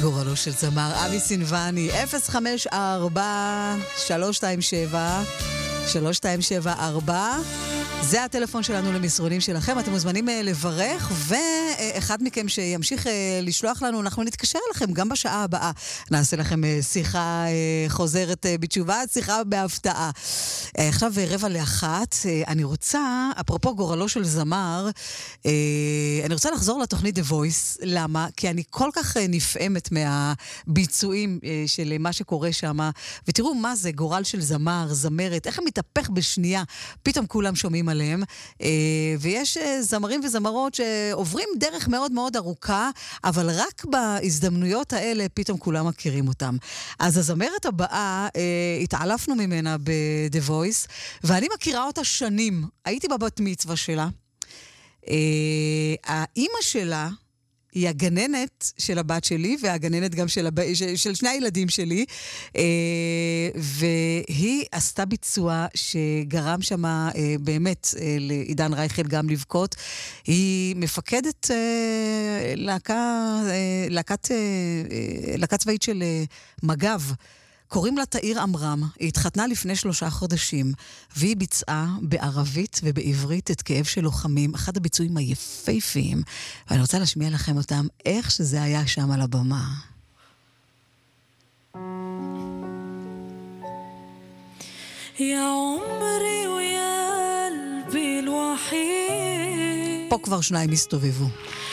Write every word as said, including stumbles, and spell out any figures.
גורלו של זמר אבי סינבני. אפס חמש ארבע שלוש שתיים שבע שלוש שתיים שבע ארבע, זה הטלפון שלנו למסרונים שלכם. אתם מוזמנים לברך, ואחד מכם שימשיך לשלוח לנו, אנחנו נתקשר לכם גם בשעה הבאה. נעשה לכם שיחה חוזרת בתשובה, שיחה בהפתעה. עכשיו רבע לאחת, אני רוצה, אפרופו גורלו של זמר, אני רוצה לחזור לתוכנית The Voice. למה? כי אני כל כך נפעמת מהביצועים של מה שקורה שם, ותראו מה זה גורל של זמר, זמרת, איך הם מתהפך בשנייה, פתאום כולם שומעים עליהם, ויש זמרים וזמרות שעוברים דרך מאוד מאוד ארוכה, אבל רק בהזדמנויות האלה פתאום כולם מכירים אותם. אז הזמרת הבאה, התעלפנו ממנה ב-The Voice, ואני מכירה אותה שנים. הייתי בבת מצווה שלה. האמא שלה היא הגננת של הבת שלי, והגננת גם של, הב... של, של שני הילדים שלי, והיא עשתה ביצוע שגרם שמה באמת לעידן רייכל גם לבכות. היא מפקדת להקה, להקת, להקת צבאית של מג"ב, קוראים לה תאיר אמרם. היא התחתנה לפני שלושה חודשים, והיא ביצעה בערבית ובעברית את כאב של לוחמים, אחד הביצועים היפהפיים, ואני רוצה להשמיע לכם אותם, איך שזה היה שם על הבמה. יא עמרי ויא אלבי الوحيد, פה כבר שניים הסתובבו.